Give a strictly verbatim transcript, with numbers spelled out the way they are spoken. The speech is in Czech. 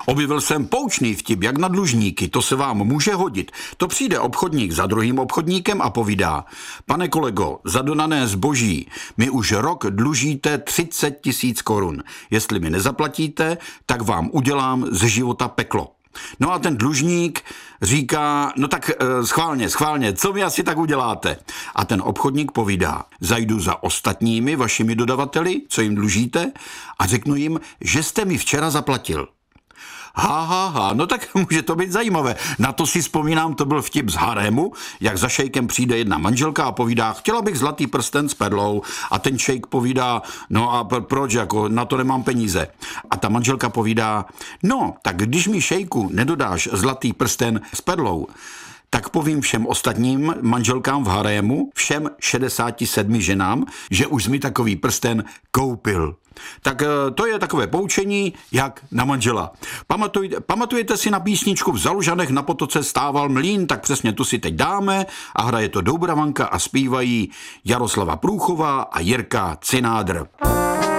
Objevil jsem poučný vtip, jak na dlužníky, to se vám může hodit. To přijde obchodník za druhým obchodníkem a povídá: pane kolego, za dodané zboží mi už rok dlužíte třicet tisíc korun. Jestli mi nezaplatíte, tak vám udělám ze života peklo. No a ten dlužník říká: no tak schválně, schválně, co mi asi tak uděláte? A ten obchodník povídá: zajdu za ostatními vašimi dodavateli, co jim dlužíte, a řeknu jim, že jste mi včera zaplatil. Ha, ha, ha, no tak může to být zajímavé. Na to si vzpomínám, to byl vtip z harému, jak za šejkem přijde jedna manželka a povídá: chtěla bych zlatý prsten s perlou. A ten šejk povídá: no a proč, jako na to nemám peníze. A ta manželka povídá: no, tak když mi, šejku, nedodáš zlatý prsten s perlou, tak povím všem ostatním manželkám v harému, všem šedesáti sedmi ženám, že už mi takový prsten koupil. Tak to je takové poučení, jak na manžela. Pamatuj, pamatujete si na písničku V Zalužanech na potoce stával mlýn? Tak přesně tu si teď dáme a hraje to Doubravanka a zpívají Jaroslava Průchová a Jirka Cinádr.